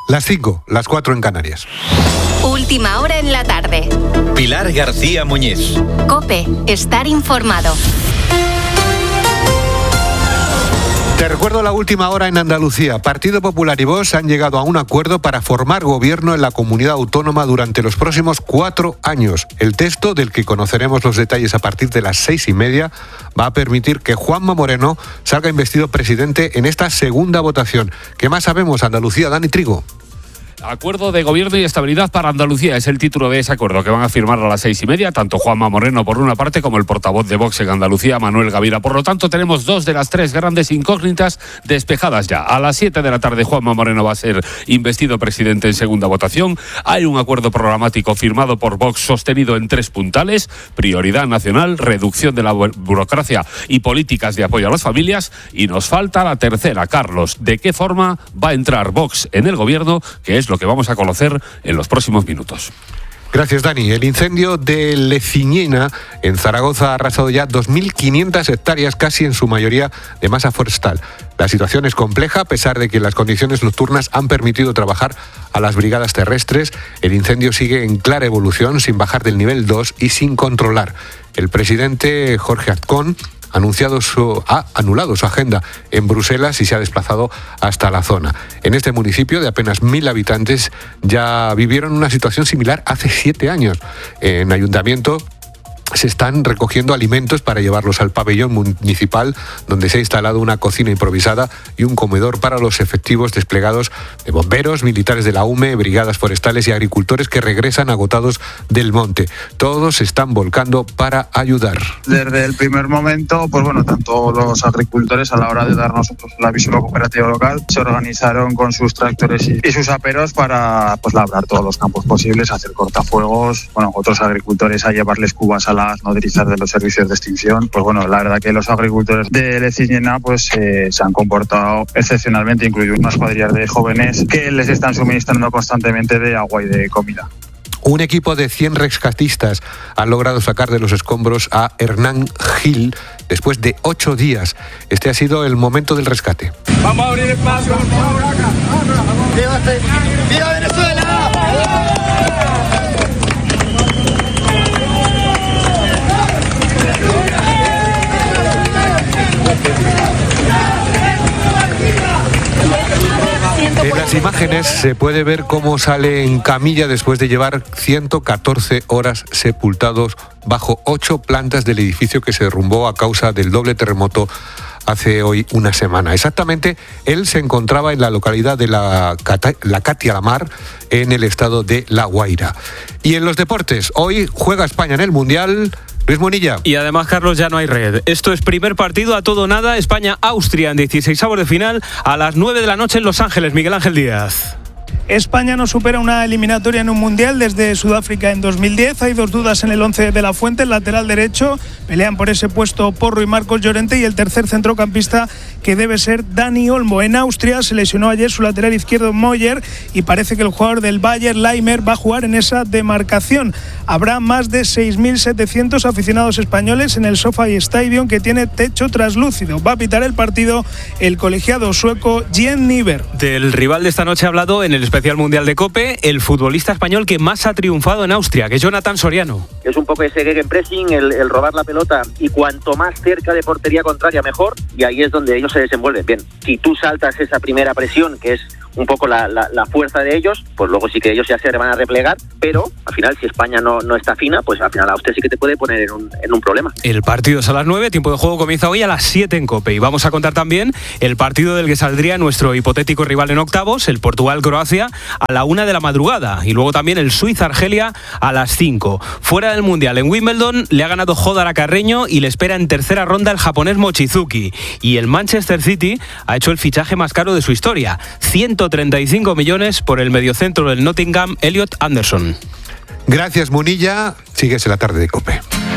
Las 5, las 4 en Canarias. Última hora en la tarde. Pilar García Muñiz. COPE, estar informado. Te recuerdo la última hora en Andalucía. Partido Popular y Vox han llegado a un acuerdo para formar gobierno en la comunidad autónoma durante los próximos 4 años. El texto, del que conoceremos los detalles a partir de las 6:30, va a permitir que Juanma Moreno salga investido presidente en esta segunda votación. ¿Qué más sabemos, Andalucía? Dani Trigo. Acuerdo de Gobierno y Estabilidad para Andalucía es el título de ese acuerdo que van a firmar a las 6:30, tanto Juanma Moreno por una parte como el portavoz de Vox en Andalucía, Manuel Gavira. Por lo tanto, tenemos 2 de las 3 grandes incógnitas despejadas ya. A las 7 de la tarde Juanma Moreno va a ser investido presidente en segunda votación. Hay un acuerdo programático firmado por Vox sostenido en 3 puntales: prioridad nacional, reducción de la burocracia y políticas de apoyo a las familias. Y nos falta la tercera, Carlos. ¿De qué forma va a entrar Vox en el Gobierno? Que es lo que vamos a conocer en los próximos minutos. Gracias, Dani. El incendio de Leciñena, en Zaragoza, ha arrasado ya 2.500 hectáreas, casi en su mayoría de masa forestal. La situación es compleja, a pesar de que las condiciones nocturnas han permitido trabajar a las brigadas terrestres. El incendio sigue en clara evolución, sin bajar del nivel 2 y sin controlar. El presidente Jorge Azcón ha anulado su agenda en Bruselas y se ha desplazado hasta la zona. En este municipio de apenas 1.000 habitantes ya vivieron una situación similar hace 7 años. En ayuntamiento se están recogiendo alimentos para llevarlos al pabellón municipal, donde se ha instalado una cocina improvisada y un comedor para los efectivos desplegados de bomberos, militares de la UME, brigadas forestales y agricultores que regresan agotados del monte. Todos se están volcando para ayudar. Desde el primer momento, tanto los agricultores, a la hora de darnos el aviso a la cooperativa local, se organizaron con sus tractores y sus aperos para labrar todos los campos posibles, hacer cortafuegos, otros agricultores a llevarles cubas a las nodrizas de los servicios de extinción. La verdad que los agricultores de Leciñena se han comportado excepcionalmente, incluido unas cuadrillas de jóvenes que les están suministrando constantemente de agua y de comida. Un equipo de 100 rescatistas han logrado sacar de los escombros a Hernán Gil después de 8 días. Este ha sido el momento del rescate. Vamos a abrir espacio. ¡Viva Venezuela! En las imágenes se puede ver cómo sale en camilla después de llevar 114 horas sepultados bajo 8 plantas del edificio que se derrumbó a causa del doble terremoto hace hoy una semana. Exactamente, él se encontraba en la localidad de la Catia la Mar, en el estado de La Guaira. Y en los deportes, hoy juega España en el Mundial. Luis Monilla. Y además, Carlos, ya no hay red. Esto es primer partido a todo nada. España-Austria en 16avos de final a las 9 de la noche en Los Ángeles. Miguel Ángel Díaz. España no supera una eliminatoria en un mundial desde Sudáfrica en 2010. Hay 2 dudas en el 11 de la Fuente, el lateral derecho. Pelean por ese puesto Porro y Marcos Llorente, y el tercer centrocampista, que debe ser Dani Olmo. En Austria se lesionó ayer su lateral izquierdo Moyer y parece que el jugador del Bayern, Leimer, va a jugar en esa demarcación. Habrá más de 6.700 aficionados españoles en el SoFi Stadium, que tiene techo traslúcido. Va a pitar el partido el colegiado sueco Jen Niver. Del rival de esta noche ha hablado en el especial mundial de COPE el futbolista español que más ha triunfado en Austria, que es Jonathan Soriano. Es un poco ese gegenpressing, el robar la pelota, y cuanto más cerca de portería contraria mejor, y ahí es donde ellos se desenvuelven bien. Si tú saltas esa primera presión, que es un poco la fuerza de ellos, pues luego sí que ellos ya se van a replegar, pero al final si España no está fina, pues al final Austria sí que te puede poner en un problema. El partido es a las 9, tiempo de juego comienza hoy a las 7 en COPE, y vamos a contar también el partido del que saldría nuestro hipotético rival en octavos, el Portugal-Croacia, a la 1 de la madrugada, y luego también el Suiza-Argelia a las 5. Fuera del Mundial, en Wimbledon le ha ganado Jodar a Carreño y le espera en tercera ronda el japonés Mochizuki, y el Manchester City ha hecho el fichaje más caro de su historia, 135 millones por el mediocentro del Nottingham, Elliot Anderson. Gracias, Monilla. Sigues en la tarde de COPE.